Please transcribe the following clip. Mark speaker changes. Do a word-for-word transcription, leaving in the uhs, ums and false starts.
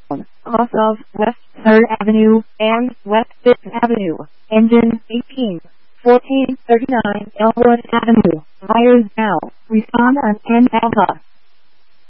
Speaker 1: off of West third Avenue and West fifth Avenue. Engine eighteen, fourteen thirty-nine Elwood Avenue. Fires now. Respond on ten Alpha.